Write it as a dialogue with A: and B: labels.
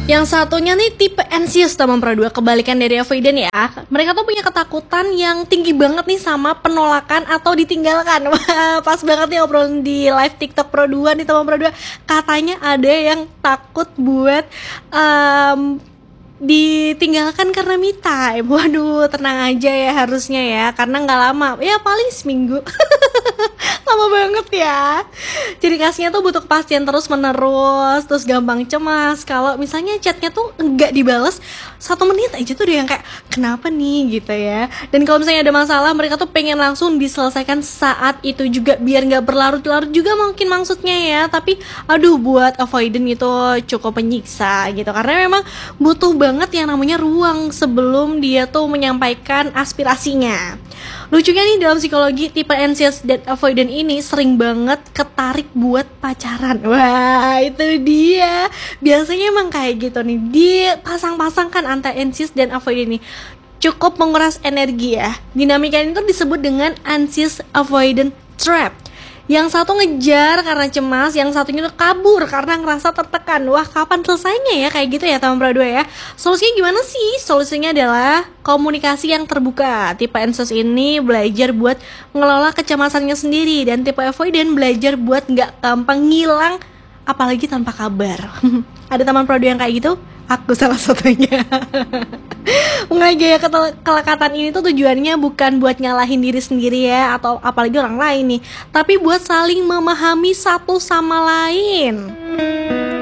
A: Yang satunya nih tipe anxious teman Pro 2, kebalikan dari avoidant ya. Mereka tuh punya ketakutan yang tinggi banget nih sama penolakan atau ditinggalkan. Wah, pas banget nih obrolan di live TikTok Pro 2 nih teman Pro 2. Katanya ada yang takut buat ditinggalkan karena me time. Waduh, tenang aja ya harusnya ya, karena nggak lama, ya paling seminggu. Lama banget ya. Ciri khasnya tuh butuh kepastian terus menerus, terus gampang cemas kalau misalnya chatnya tuh nggak dibales 1 menit aja tuh udah yang kayak kenapa nih gitu ya. Dan kalau misalnya ada masalah, mereka tuh pengen langsung diselesaikan saat itu juga, biar nggak berlarut-larut juga mungkin maksudnya ya. Tapi aduh, buat avoidant itu cukup menyiksa gitu, karena memang butuh banget yang namanya ruang sebelum dia tuh menyampaikan aspirasinya. Lucunya nih, dalam psikologi tipe anxious dan avoidant ini sering banget ketarik buat pacaran. Wah, itu dia. Biasanya emang kayak gitu nih, dipasang-pasangkan antara anxious dan avoidant ini. Cukup menguras energi ya. Dinamika ini tuh disebut dengan anxious avoidant trap. Yang satu ngejar karena cemas, yang satunya tuh kabur karena ngerasa tertekan. Wah, kapan selesainya ya kayak gitu ya teman Pro 2 ya. Solusinya gimana sih? Solusinya adalah komunikasi yang terbuka. Tipe anxious ini belajar buat ngelola kecemasannya sendiri, dan tipe avoidant belajar buat gak gampang ngilang, apalagi tanpa kabar. Ada teman Pro 2 yang kayak gitu? Aku salah satunya. Mengenai gaya kelekatan ini tuh tujuannya bukan buat nyalahin diri sendiri ya, atau apalagi orang lain nih, tapi buat saling memahami satu sama lain.